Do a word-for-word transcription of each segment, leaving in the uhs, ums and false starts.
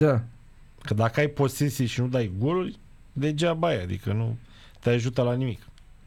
Da. Că dacă ai posesie și nu dai goluri, degeaba e, adică nu te ajută la nimic.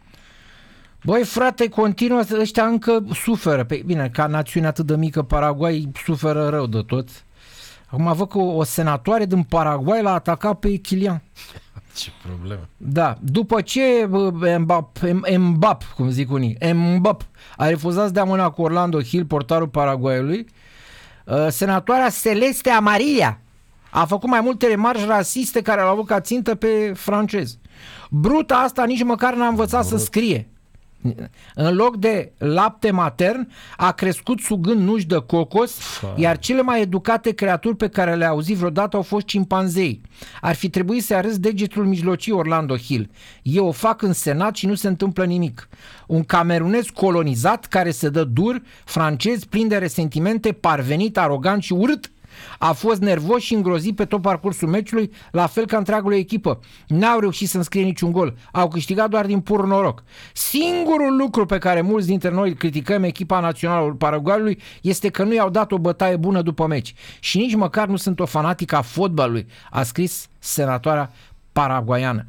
Băi, frate, continuă, ăștia încă suferă. Pe, bine, ca națiune atât de mică, Paraguay suferă rău de tot. Acum văd că o, o senatoare din Paraguay l-a atacat pe Kylian. Ce problemă. Da, după ce Mbappé, Mbappé, cum zic unii, Mbappé a refuzat să dea mâna cu Orlando Hill, portarul Paraguayului, senatoarea Celeste Amarilla a făcut mai multe remarci rasiste care l-au avut ca țintă pe francez. Bruta asta nici măcar n-a învățat Brut. să scrie. În loc de lapte matern a crescut sugând nuși de cocos, Fai. iar cele mai educate creaturi pe care le-a auzit vreodată au fost cimpanzei. Ar fi trebuit să arăți degetul mijlocii Orlando Hill. Eu o fac în Senat și nu se întâmplă nimic. Un camerunez colonizat care se dă dur, francez plin de resentimente, parvenit, arogant și urât, a fost nervos și îngrozit pe tot parcursul meciului, la fel ca întreagului echipă. N-au reușit să înscrie niciun gol. Au câștigat doar din pur noroc. Singurul lucru pe care mulți dintre noi îl criticăm echipa națională a Paraguayului este că nu i-au dat o bătaie bună după meci. Și nici măcar nu sunt o fanatică a fotbalului, a scris senatoarea paraguaiană.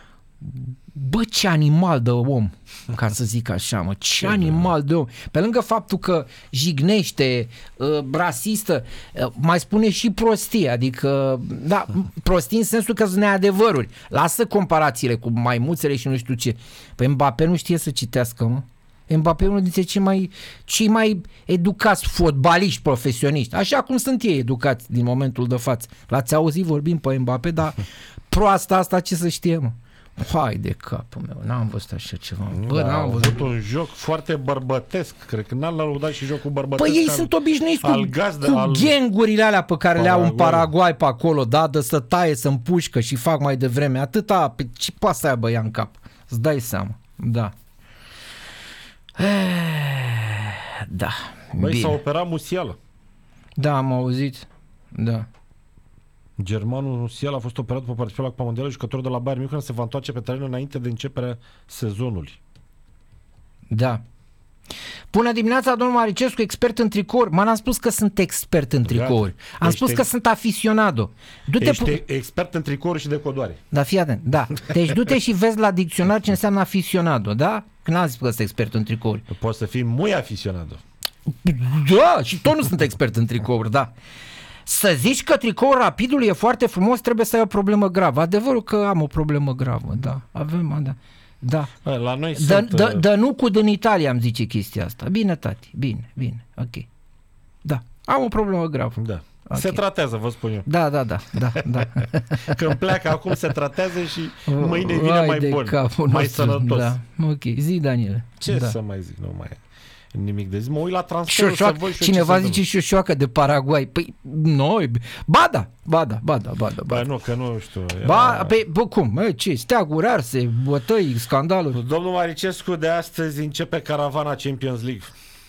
Bă, ce animal de om, ca să zic așa, mă, ce animal de om. Pe lângă faptul că jignește, uh, rasistă, uh, mai spune și prostie, adică, da, prostii în sensul că sunt neadevăruri. Lasă comparațiile cu maimuțele și nu știu ce. Păi Mbappé nu știe să citească, mă. Mbappé e unul dintre cei mai, cei mai educați fotbaliști profesioniști, așa cum sunt ei educați din momentul de față. L-ați auzit vorbind pe Mbappé, dar proasta asta ce să știe, mă? Hai de capul meu, n-am văzut așa ceva. Bă, da, n-am văzut. avut un joc foarte bărbătesc, cred că n-am lăudat și jocul bărbătesc. Păi ei sunt obișnuiți cu, gazdă, cu al... gangurile alea pe care Paraguay. le au în Paraguay pe acolo, da, de să taie, să împușcă și fac mai devreme. Atâta, pe ce poate să aibă ea în cap? Îți dai seama, da. Da, Băi, bine. s-a operat Musiala. Da, am auzit, da. Germanul Musiala a fost operat pe participa la Cupa Mondială, jucătorul de la Bayern München se va întoarce pe teren înainte de începerea sezonului. Da. Bună dimineața, domnul Maricescu, expert în tricouri. Mă, n-am spus că sunt expert în tricouri. Am Ești spus că sunt aficionado. Du-te Ești pu- expert în tricouri și decodoare. Da, fii atent, da. Deci du-te și vezi la dicționar ce înseamnă aficionado, da? Că n-am zis că sunt expert în tricouri. Poți să fii muy aficionado. Da, și tot nu sunt expert în tricouri, da. Să zici că tricoul Rapidului e foarte frumos, trebuie să ai o problemă gravă. Adevărul că am o problemă gravă, da. Avem, da. Da. Bă, la noi Dă, sunt... dă, dă nu cu din Italia, îmi zice chestia asta. Bine, tati, bine, bine, ok. Da, am o problemă gravă. Da. Okay. Se tratează, vă spun eu. Da, da, da, da, da. Când pleacă acum se tratează și mâine vine Vai mai de bun, capul mai nostru, sănătos. Da. Ok, zi, Daniel. Ce da. să mai zic, nu mai e nimic de zi. Mă uit la transfer să văd și cineva ce zice șoșoacă de Paraguay. Păi, noi, ba da, ba da, ba da, ba da. Ba nu, că nu știu. Era... Ba, pe, bă, cum? Mă, ce? Steaguri arse, bătăi, scandaluri. Domnul Maricescu de astăzi începe caravana Champions League.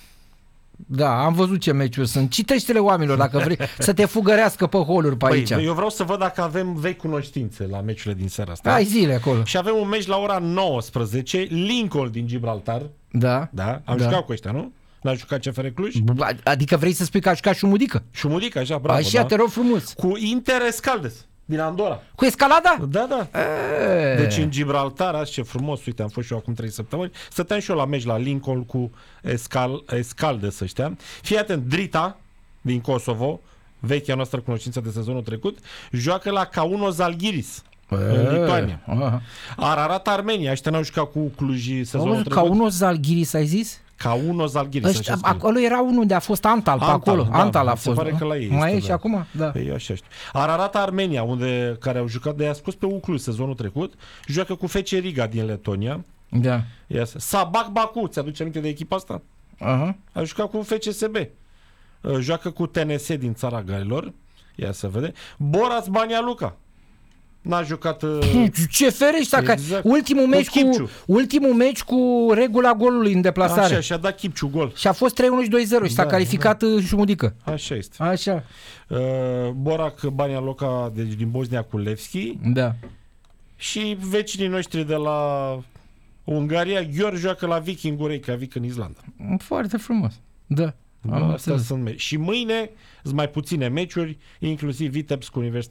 Da, am văzut ce meciuri sunt. Citește-le oamenilor dacă vrei să te fugărească pe holuri pe aici. Păi, eu vreau să văd dacă avem vechi cunoștințe la meciurile din seara asta. Ai zile acolo. Și avem un meci la ora nouăsprezece, Lincoln din Gibraltar. Da. Da, am da. jucat cu ăștia, nu? N-a jucat C F R Cluj? Adică vrei să spui că a jucat Șumudică? Șumudică, așa, bravo. Așa, da? te rog frumos. Cu Inter Escaldes, din Andorra. Cu escalada? Da, da. E... Deci în Gibraltar, azi ce frumos, uite, am fost și eu acum trei săptămâni, stăteam și eu la meci la Lincoln cu Escal, Escaldes, să știam. Fii atent, Drita, din Kosovo, vechea noastră cunoștință de sezonul trecut, joacă la Kauno Zalgiris. În Lituania. Ararat Armenia, ăștia n-au jucat cu Cluj sezonul trecut. Kauno Zalgiris, ai zis? Kauno Zalgiris. Ăștia, acolo era unul de a fost Antal, Antal pe acolo. Da, Antal a fost. Se pare că la ei mai este, e și da. acum? Da. Păi eu așa știu. Ararat Armenia, unde, care au jucat, de a scos pe Ucluj sezonul trecut, joacă cu F C Riga din Letonia. Da. Sabac Baku, ți-aduce aminte de echipa asta? Uh-huh. A jucat cu F C S B. Joacă cu T N S din țara Galilor. Ia să vede. Boras Banja Luka. N-a jucat... Uh... Ce ferești, exact. ultimul, meci cu, ultimul meci cu regula golului în deplasare. Așa, și-a dat Chipciu gol. Și a fost trei unu și doi zero și s-a da, calificat da. Șumudică. Așa este. Așa. Uh, Borac Banja Luka, deci din Bosnia cu Levski. Da. Și vecinii noștri de la Ungaria, Gheor joacă la Viking Reykjavik în Islanda. Foarte frumos. Da. Am Astea înțeles. sunt me- și mâine sunt mai puține meciuri, inclusiv Vitebsk cu Universitatea